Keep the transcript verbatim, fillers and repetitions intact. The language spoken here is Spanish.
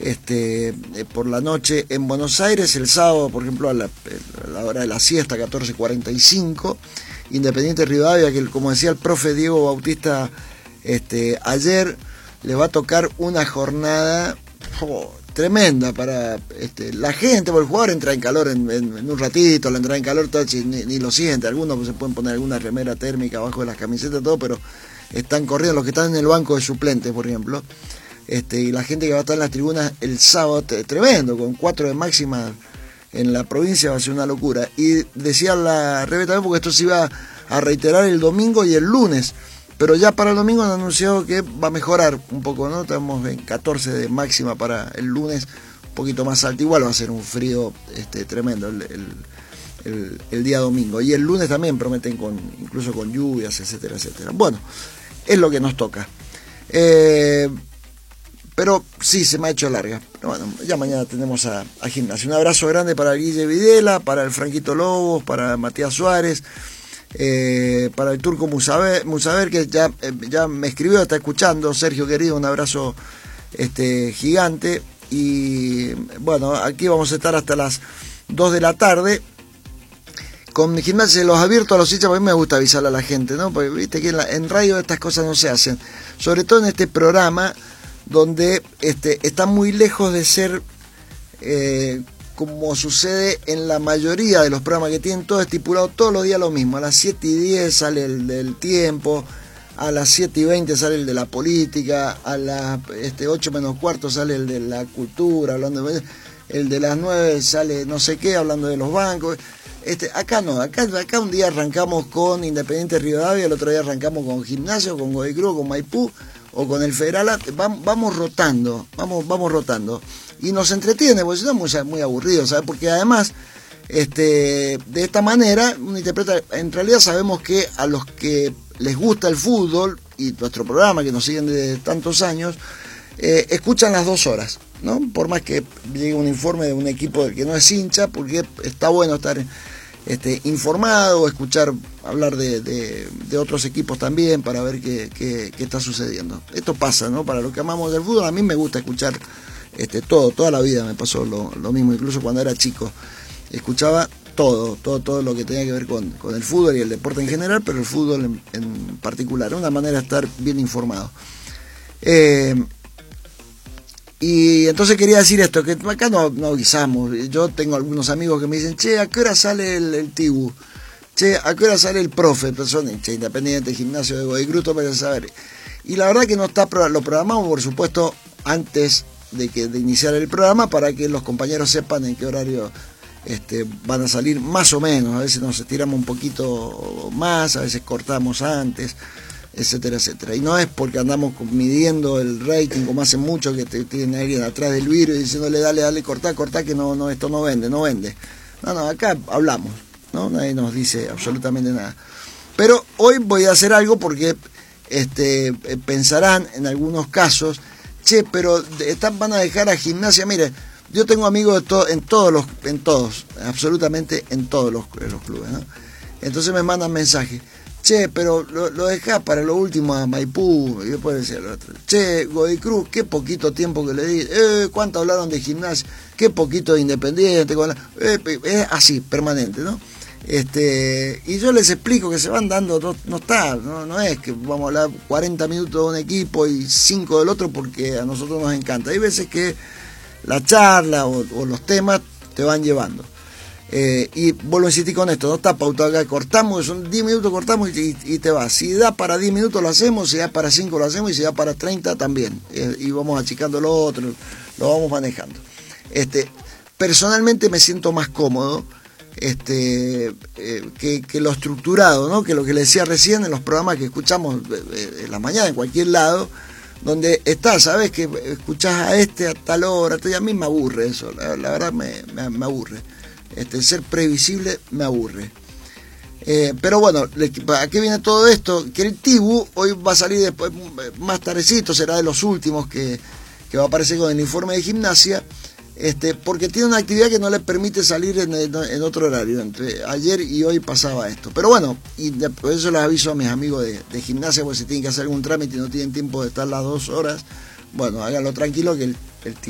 este, eh, por la noche en Buenos Aires, el sábado, por ejemplo, a la, a la hora de la siesta, catorce cuarenta y cinco, Independiente Rivadavia, que como decía el profe Diego Bautista este, ayer, le va a tocar una jornada oh, tremenda para este, la gente, porque el jugador entra en calor en, en, en un ratito, la entrada en calor todo, ni, ni lo siente, algunos pues, se pueden poner alguna remera térmica abajo de las camisetas, todo, pero están corriendo, los que están en el banco de suplentes, por ejemplo, este, y la gente que va a estar en las tribunas el sábado, tremendo, con cuatro de máxima en la provincia va a ser una locura. Y decía la Rebe también, porque esto se iba a reiterar el domingo y el lunes, pero ya para el domingo han anunciado que va a mejorar un poco, ¿no? Estamos en catorce de máxima para el lunes, un poquito más alto, igual va a ser un frío este, tremendo el, el, el, el día domingo. Y el lunes también prometen con incluso con lluvias, etcétera, etcétera. Bueno, es lo que nos toca. Eh, pero sí, se me ha hecho larga. Pero bueno, ya mañana tenemos a, a Gimnasia. Un abrazo grande para Guille Videla, para el Franquito Lobos, para Matías Suárez, eh, para el Turco Musaber, Musaber que ya, eh, ya me escribió, está escuchando. Sergio querido, un abrazo este, gigante. Y bueno, aquí vamos a estar hasta las dos de la tarde. Con Gimnasia los abiertos a los hinchas, a mí me gusta avisarle a la gente, ¿no? Porque viste que en, la, en radio estas cosas no se hacen. Sobre todo en este programa, donde este, está muy lejos de ser eh, como sucede en la mayoría de los programas que tienen todo estipulado todos los días lo mismo. A las siete y diez sale el del tiempo, a las siete y veinte sale el de la política, a las este, ocho menos cuarto sale el de la cultura, hablando de, el de las nueve sale no sé qué, hablando de los bancos. Este, acá no, acá, acá un día arrancamos con Independiente Rivadavia, el otro día arrancamos con Gimnasia, con Godoy Cruz, con Maipú o con el Federal. Vamos, vamos rotando, vamos, vamos rotando y nos entretiene, porque si no es muy, muy aburrido, ¿sabes? Porque además este, de esta manera uno interpreta, en realidad sabemos que a los que les gusta el fútbol y nuestro programa, que nos siguen desde tantos años, eh, escuchan las dos horas, ¿no? Por más que llegue un informe de un equipo del que no es hincha, porque está bueno estar este, informado, escuchar hablar de, de, de otros equipos también para ver qué, qué, qué está sucediendo. Esto pasa, ¿no? Para los que amamos del fútbol, a mí me gusta escuchar este, todo, toda la vida me pasó lo, lo mismo, incluso cuando era chico. Escuchaba todo, todo, todo lo que tenía que ver con, con el fútbol y el deporte en general, pero el fútbol en, en particular. Una manera de estar bien informado. Eh, Y entonces quería decir esto, que acá no, no avisamos. Yo tengo algunos amigos que me dicen, che, ¿a qué hora sale el, el Tibu? Che, ¿a qué hora sale el profe? Persona, che, Independiente, Gimnasio de Godoy Cruz, para saber. Y la verdad que no está, lo programamos, por supuesto, antes de, que, de iniciar el programa, para que los compañeros sepan en qué horario este, van a salir, más o menos. A veces nos estiramos un poquito más, a veces cortamos antes, etcétera, etcétera. Y no es porque andamos midiendo el rating como hacen muchos, que te tienen a alguien atrás del vidrio y diciéndole dale, dale, cortá, cortá, que no, no, esto no vende, no vende. No, no, acá hablamos, ¿no? Nadie nos dice absolutamente nada. Pero hoy voy a hacer algo porque este, pensarán en algunos casos, che, pero están, van a dejar a Gimnasia. Mire, yo tengo amigos de to, en todos los, en todos, absolutamente en todos los, los clubes, ¿no? Entonces me mandan mensajes. Che, pero lo, lo dejás para lo último a Maipú, y después decía el otro. Che, Godoy Cruz, qué poquito tiempo que le di. Eh, ¿cuánto hablaron de Gimnasia? Qué poquito de Independiente. Eh, es así, permanente, ¿no? Este, y yo les explico que se van dando, no, no está, no, no es que vamos a hablar cuarenta minutos de un equipo y cinco del otro porque a nosotros nos encanta. Hay veces que la charla o, o los temas te van llevando. Eh, y vuelvo a insistir con esto, no está pautado acá, cortamos, son diez minutos, cortamos y, y te vas. Si da para diez minutos lo hacemos, si da para cinco lo hacemos y si da para treinta también. Eh, y vamos achicando lo otro, lo vamos manejando. Este, personalmente me siento más cómodo este, eh, que, que lo estructurado, ¿no? Que lo que le decía recién en los programas que escuchamos eh, en la mañana, en cualquier lado, donde estás, sabes que escuchás a este a tal hora, y a mí me aburre eso, la, la verdad me, me, me aburre. Este, ser previsible me aburre. Eh, pero bueno, ¿a qué viene todo esto? Que el Tibu hoy va a salir después, más tardecito, será de los últimos que, que va a aparecer con el informe de Gimnasia, este, porque tiene una actividad que no le permite salir en, en otro horario. Entre ayer y hoy pasaba esto. Pero bueno, y por eso les aviso a mis amigos de, de Gimnasia, porque si tienen que hacer algún trámite y no tienen tiempo de estar las dos horas, bueno, háganlo tranquilo que el, el